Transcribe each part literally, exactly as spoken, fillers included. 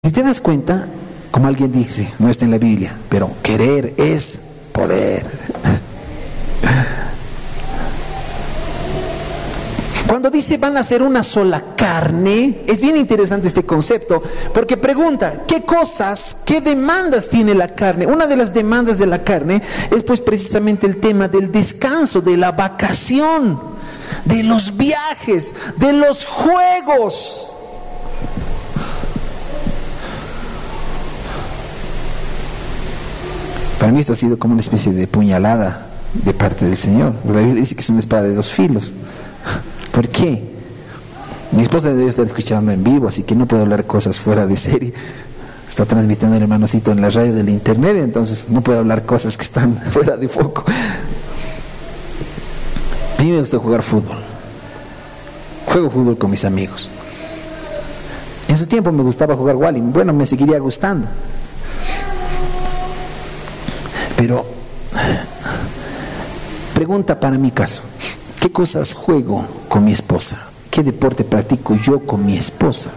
Si te das cuenta, como alguien dice, no está en la Biblia, pero querer es poder. Cuando dice van a ser una sola carne, es bien interesante este concepto, porque pregunta, ¿qué cosas, qué demandas tiene la carne? Una de las demandas de la carne es pues precisamente el tema del descanso, de la vacación, de los viajes, de los juegos. Para mí esto ha sido como una especie de puñalada de parte del Señor. La Biblia dice que es una espada de dos filos. ¿Por qué? Mi esposa debe estar escuchando en vivo, así que no puedo hablar cosas fuera de serie. Está transmitiendo el hermanocito en la radio del internet, entonces no puedo hablar cosas que están fuera de foco. A mí me gusta jugar fútbol. Juego fútbol con mis amigos. En su tiempo me gustaba jugar Wally. Bueno, me seguiría gustando. Pero, pregunta para mi caso, ¿qué cosas juego con mi esposa? ¿Qué deporte practico yo con mi esposa?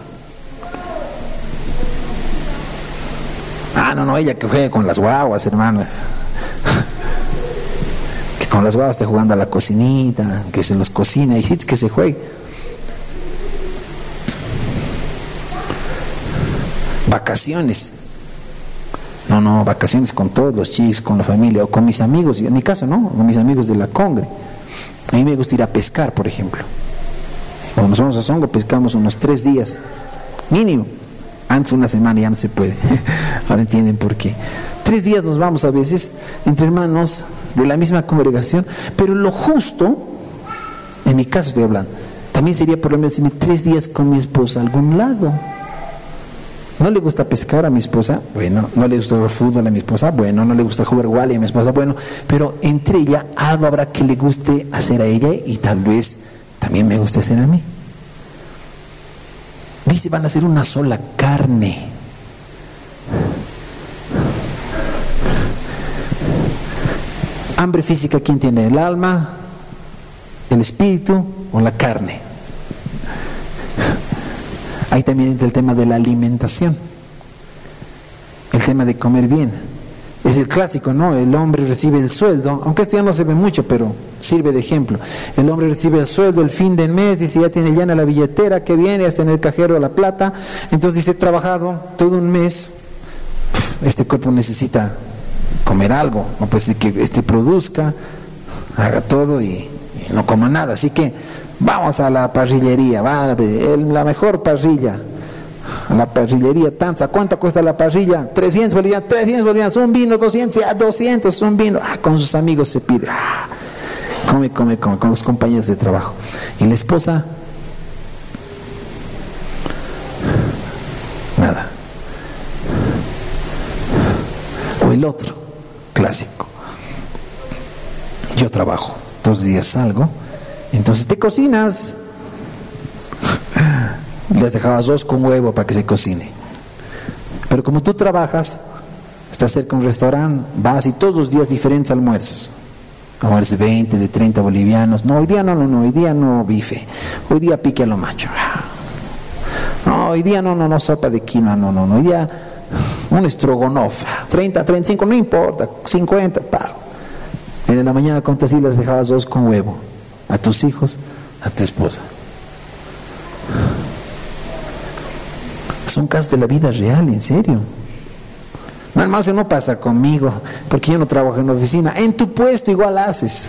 Ah, no, no, ella que juegue con las guaguas, hermanas. Que con las guaguas esté jugando a la cocinita, que se los cocina y sí que se juegue. Vacaciones. No, no, vacaciones con todos los chicos, con la familia, o con mis amigos, en mi caso, ¿no? Con mis amigos de la congre. A mí me gusta ir a pescar, por ejemplo. Cuando nos vamos a Songo, pescamos unos tres días, mínimo. Antes una semana ya no se puede. Ahora entienden por qué. Tres días nos vamos a veces, entre hermanos de la misma congregación, pero lo justo, en mi caso estoy hablando, también sería por lo menos irme tres días con mi esposa a algún lado. ¿No le gusta pescar a mi esposa? Bueno. ¿No le gusta jugar fútbol a mi esposa? Bueno. ¿No le gusta jugar Wally a mi esposa? Bueno. Pero entre ella algo habrá que le guste hacer a ella y tal vez también me guste hacer a mí. Dice, van a ser una sola carne. Hambre física, ¿quién tiene? ¿El alma, el espíritu o la carne? Ahí también entra el tema de la alimentación, el tema de comer bien. Es el clásico, ¿no? El hombre recibe el sueldo, aunque esto ya no se ve mucho, pero sirve de ejemplo. El hombre recibe el sueldo el fin del mes, dice, ya tiene llena la billetera, que viene, hasta en el cajero la plata. Entonces dice, he trabajado todo un mes, este cuerpo necesita comer algo, no puede ser que este produzca, haga todo y, y no coma nada. Así que vamos a la parrillería, va, el, la mejor parrilla, la parrillería, tanto, ¿cuánto cuesta la parrilla? trescientos bolivianos, trescientos bolivianos, un vino, doscientos, ya doscientos, un vino, ah, con sus amigos se pide, ah, come, come, come, con los compañeros de trabajo. Y la esposa, nada. O el otro, clásico, yo trabajo, dos días salgo, entonces te cocinas, les dejabas dos con huevo para que se cocine, pero como tú trabajas, estás cerca de un restaurante, vas y todos los días diferentes almuerzos, almuerzos de veinte, de treinta bolivianos, no, hoy día no, no, no, hoy día no bife, hoy día pique a lo macho, no, hoy día no, no, no, sopa de quinoa, no, no, no, hoy día un estrogonoff, treinta, treinta y cinco, no importa, cincuenta, pago. En la mañana contas y les dejabas dos con huevo, a tus hijos, a tu esposa. Son casos de la vida real, en serio. No, hermano, eso no pasa conmigo, porque yo no trabajo en la oficina. En tu puesto igual haces.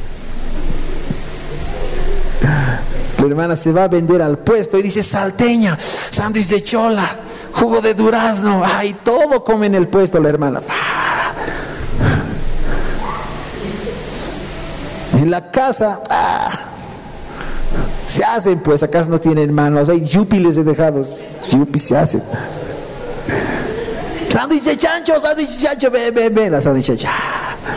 La hermana se va a vender al puesto y dice salteña, sándwich de chola, jugo de durazno, ay, todo come en el puesto la hermana. En la casa, ah, se hacen, pues acaso no tienen manos, hay yupi les he dejado, yupi se hacen. Sándwich de chancho, sándwich de chancho, ven, ven, ven, la sándwich de chancho.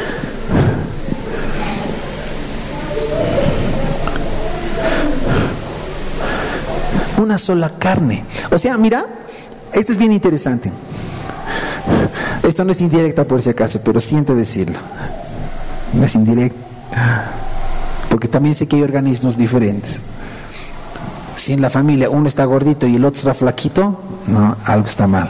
Una sola carne. O sea, mira, esto es bien interesante. Esto no es indirecta por si acaso, pero siento decirlo. No es indirecta, porque también sé que hay organismos diferentes. Si en la familia uno está gordito y el otro está flaquito, no, algo está mal.